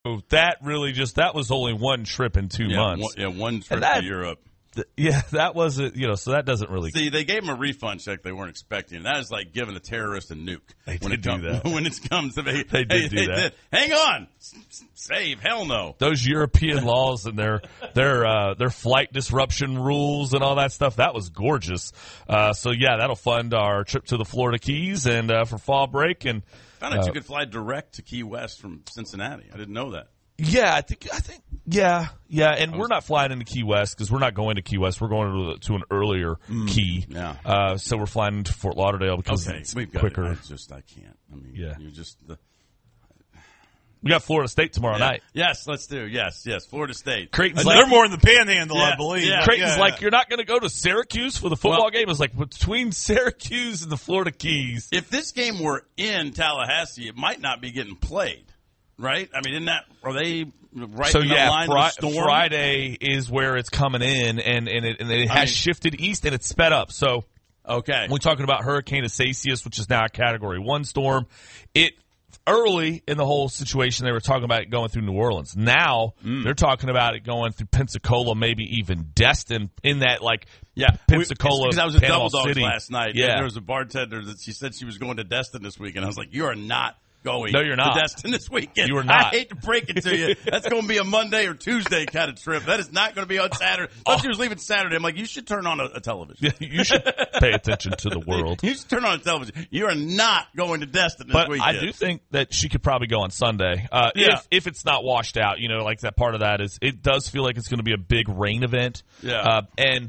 that really that was only one trip in 2 months. One trip to Europe. That wasn't, so that doesn't really. See, they gave him a refund check they weren't expecting. That is like giving a terrorist a nuke. They did do that. When it comes to they did do that. Hang on, save. Hell no. Those European laws and their flight disruption rules and all that stuff. That was gorgeous. So yeah, that'll fund our trip to the Florida Keys and for fall break. And found out you could fly direct to Key West from Cincinnati. I didn't know that. Yeah, I think, yeah, and we're not flying into Key West because we're not going to Key West. We're going to an earlier key. Yeah. So we're flying to Fort Lauderdale because it's quicker. I can't. I mean, you're just we got Florida State tomorrow night. Yes, let's do. Yes, Florida State. Creighton's they're more in the Panhandle, I believe. Yeah. Creighton's like, you're not going to go to Syracuse for the football game? It's like between Syracuse and the Florida Keys. If this game were in Tallahassee, it might not be getting played. Right? I mean, are they right in the line of the storm? Friday is where it's coming in, and it has shifted east, and it's sped up. So, okay. We're talking about Hurricane Isaias, which is now a Category 1 storm. Early in the whole situation, they were talking about it going through New Orleans. Now, they're talking about it going through Pensacola, maybe even Destin, in that, Pensacola, because I was at Panama Double Dogs City last night. Yeah. And there was a bartender that she said she was going to Destin this weekend. I was like, you are not going No, you're not. to Destin this weekend. You are not. I hate to break it to you. That's going to be a Monday or Tuesday kind of trip. That is not going to be on Saturday. I thought she was leaving Saturday. I'm like, you should turn on a television. You should pay attention to the world. You should turn on a television. You are not going to Destin this weekend. I do think that she could probably go on Sunday. If it's not washed out, like that part of that is, it does feel like it's going to be a big rain event. Yeah. And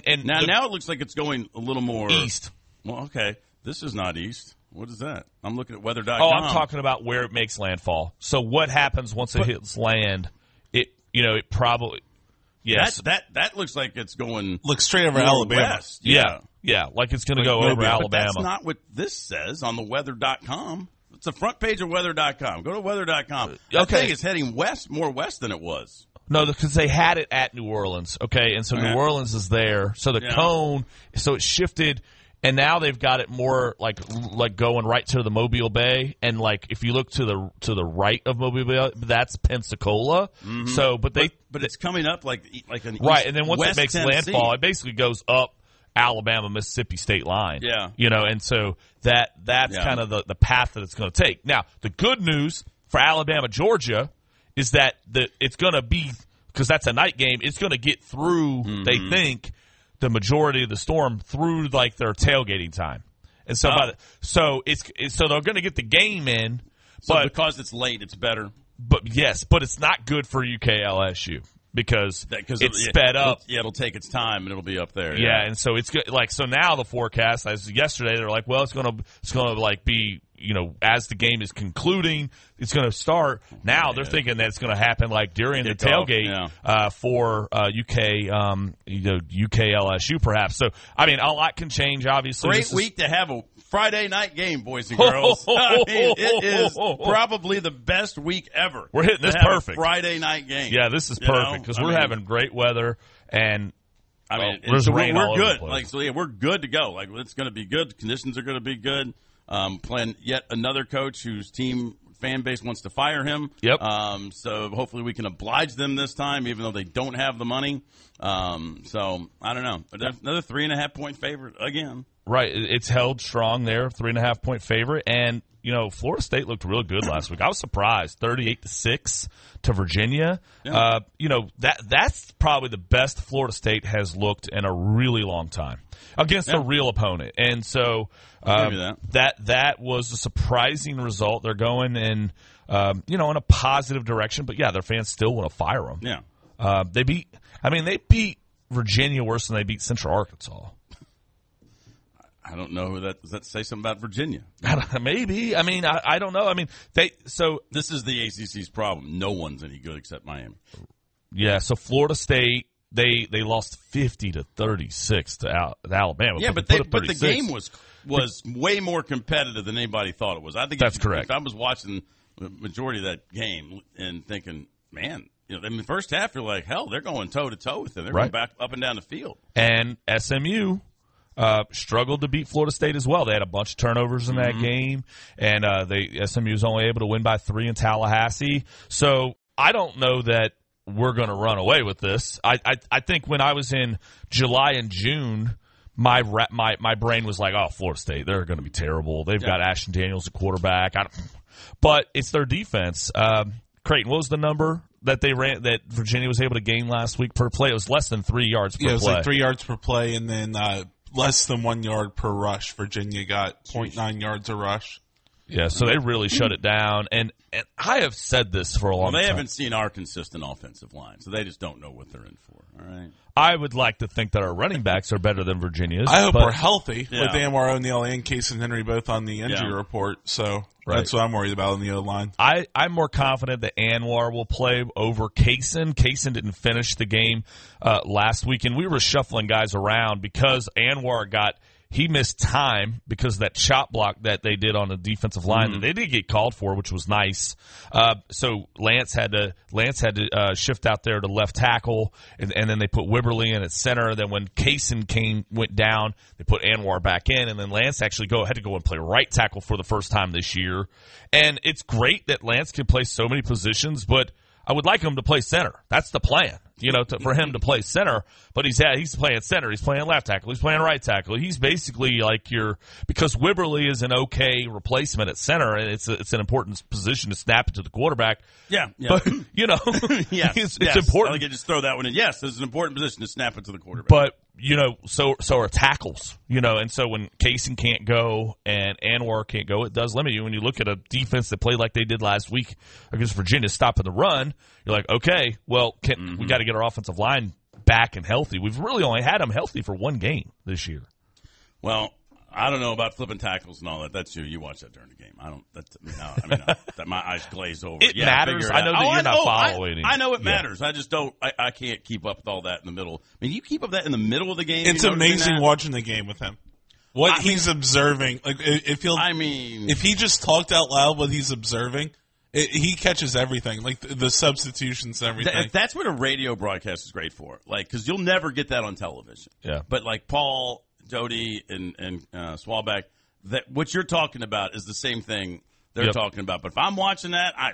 now it looks like it's going a little more east. Well, okay. This is not east. What is that? I'm looking at weather.com. Oh, I'm talking about where it makes landfall. So what happens once it hits land? It probably, yes. That looks like it's going. Looks straight over Alabama. West. Yeah, like it's going to go over Alabama. But that's not what this says on the weather.com. It's the front page of weather.com. Go to weather.com. That thing is heading west, more west than it was. No, because they had it at New Orleans, okay? And so New Orleans is there. So the cone, so it shifted. And now they've got it more like going right to the Mobile Bay, and like if you look to the right of Mobile Bay, that's Pensacola. Mm-hmm. So, but it's coming up like an right, east, and then once West it makes Tennessee. landfall, it basically goes up Alabama Mississippi state line. Yeah, and so that's kind of the path that it's going to take. Now, the good news for Alabama Georgia is that it's going to be, because that's a night game. It's going to get through. Mm-hmm. They think, the majority of the storm through like their tailgating time, and so so they're going to get the game in, but because it's late, it's better. But but it's not good for UKLSU because it's sped up. It'll take its time and it'll be up there. Yeah, and so it's good. So now the forecast, as yesterday, they're like, well, it's going to like be, as the game is concluding, it's going to start. Now they're thinking that it's going to happen like during the tailgate for UKLSU perhaps. So, I mean, a lot can change, obviously. Great week to have a Friday night game, boys and girls. I mean, it is probably the best week ever. We're hitting this perfect. Friday night game. Yeah, this is perfect because we're having great weather and there's rain all we're over good. the place. We're good to go. Like, it's going to be good. Conditions are going to be good. Playing yet another coach whose team fan base wants to fire him. Yep. So hopefully we can oblige them this time, even though they don't have the money. So I don't know. Another 3.5-point favorite again. Right. It's held strong there, 3.5-point favorite. And, Florida State looked real good last week. I was surprised, 38-6 to Virginia. Yeah. That's probably the best Florida State has looked in a really long time against a real opponent. And so that was a surprising result. They're going in a positive direction. But, their fans still want to fire them. Yeah. They beat Virginia worse than they beat Central Arkansas. I don't know. Does that say something about Virginia? Maybe. I mean, I don't know. I mean, this is the ACC's problem. No one's any good except Miami. Yeah. So Florida State, they lost 50-36 to Alabama. Yeah, but the game was way more competitive than anybody thought it was. I think that's correct. I was watching the majority of that game and thinking, man. In the first half, you're like, hell, they're going toe to toe with them. They're going back up and down the field. And SMU. struggled to beat Florida State as well. They had a bunch of turnovers in that game, and SMU was only able to win by 3 in Tallahassee. So I don't know that we're going to run away with this. I think when I was in July and June, my brain was like, oh, Florida State, they're going to be terrible. They've got Ashton Daniels at quarterback. But it's their defense. Creighton, what was the number that they ran that Virginia was able to gain last week per play? It was less than 3 yards per play. Yeah, it was like 3 yards per play, and then less than 1 yard per rush. Virginia got 0.9 yards a rush. Yeah, so they really shut it down. And I have said this for a long time. They haven't seen our consistent offensive line, so they just don't know what they're in for. All right. I would like to think that our running backs are better than Virginia's. I hope we're healthy with Anwar O'Neal and Case and Henry both on the injury report. So that's what I'm worried about on the O-line. I'm more confident that Anwar will play over Kaysen. Kaysen didn't finish the game last week, and we were shuffling guys around because Anwar he missed time because of that chop block that they did on the defensive line that they did get called for, which was nice. So Lance had to shift out there to left tackle, and then they put Wibberly in at center. Then when Kaysen went down, they put Anwar back in, and then Lance actually had to go and play right tackle for the first time this year. And it's great that Lance can play so many positions, but I would like him to play center. That's the plan, for him to play center. But he's playing center. He's playing left tackle. He's playing right tackle. He's basically like because Wibberly is an okay replacement at center, and it's an important position to snap it to the quarterback. Yeah. But yes, it's important. I can just throw that one in. Yes, it's an important position to snap it to the quarterback. But so are tackles. And so when Kaysen can't go and Anwar can't go, it does limit you. When you look at a defense that played like they did last week against Virginia, stopping the run, you're like, okay, well, we got to get our offensive line back and healthy. We've really only had them healthy for one game this year. Well, I don't know about flipping tackles and all that. That's you. You watch that during the game. I don't. That my eyes glaze over. It matters. I know that you're not following. I know it matters. I just don't. I can't keep up with all that in the middle. I mean, you keep up that in the middle of the game. It's amazing watching the game with him. He's observing. Like it feels. I mean, if he just talked out loud what he's observing, he catches everything. Like the substitutions and everything. That's what a radio broadcast is great for. Like because you'll never get that on television. Yeah. But like Paul, Jody, and Swalbeck, that what you're talking about is the same thing they're talking about. But if I'm watching that, I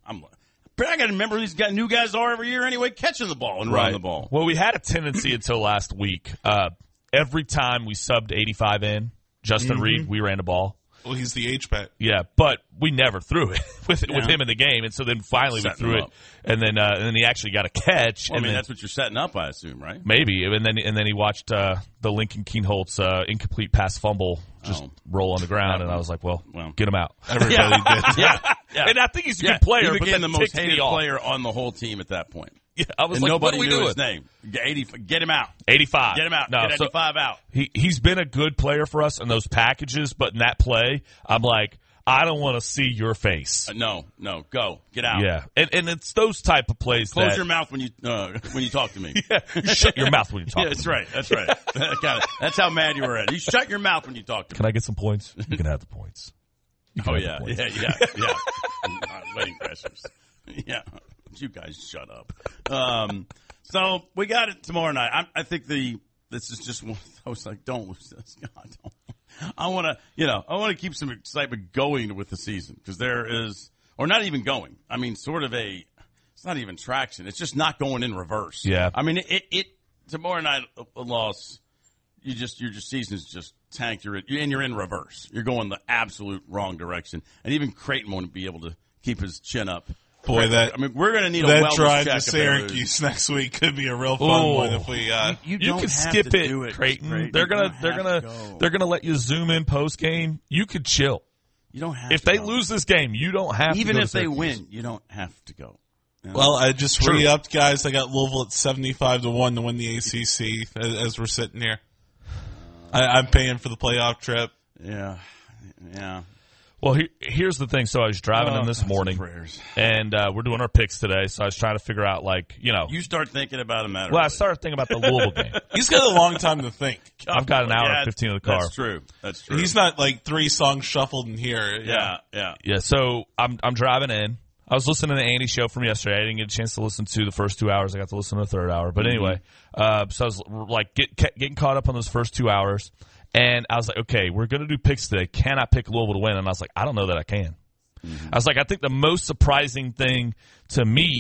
got to remember these new guys are every year anyway, catching the ball and running the ball. Well, we had a tendency until last week. Every time we subbed 85 in, Justin Reed, we ran the ball. Well, he's the H-back. Yeah, but we never threw it with him in the game, and so then finally we threw it, and then he actually got a catch. Well, that's what you're setting up, I assume, right? Maybe, and then he watched the Lincoln Kienholz incomplete pass fumble just roll on the ground, and I was like, well, get him out. Everybody did. Yeah. And I think he's a good player. He became but the most hated player on the whole team at that point. Yeah, I was and like, nobody what are we knew doing? His name. 80, get him out. 85. Get him out. No, get 85 out. He's been a good player for us in those packages, but in that play, I'm like, I don't want to see your face. No, go. Get out. Yeah, and it's those type of plays. Close your mouth when you talk to me. Shut your mouth when you talk to me. That's right. That's how mad you were at. You shut your mouth when you talk to me. Can I get some points? You can have the points. Yeah. Wedding crashers. Yeah. You guys shut up. So we got it tomorrow night. I think this is just one of those like don't lose this. God, don't. I want to keep some excitement going with the season because there is, or not even going. I mean, it's not even traction. It's just not going in reverse. Yeah. I mean, it tomorrow night a loss. Your season's just tanked. You're in reverse. You're going the absolute wrong direction. And even Creighton won't be able to keep his chin up. Boy, we're going to need a wellness drive check to Syracuse next week could be a real fun one if we. You can skip it, Creighton. They're gonna let you zoom in post game. You could chill. You don't have. If they lose this game, you don't have. Even to if they win, you don't have to go. Well, I just re-upped, guys. I got Louisville at 75-1 to win the ACC as we're sitting here. I'm paying for the playoff trip. Yeah. Well, here's the thing. So I was driving in this morning, and we're doing our picks today. So I was trying to figure out, You start thinking about him. Well, I started thinking about the Louisville game. He's got a long time to think. I've got an hour and 15 in the car. That's true. He's not like 3 songs shuffled in here. Yeah. So I'm driving in. I was listening to Andy's show from yesterday. I didn't get a chance to listen to the first 2 hours. I got to listen to the third hour. But anyway, so I was like getting caught up on those first 2 hours. And I was like, okay, we're going to do picks today. Can I pick Louisville to win? And I was like, I don't know that I can. I was like, I think the most surprising thing to me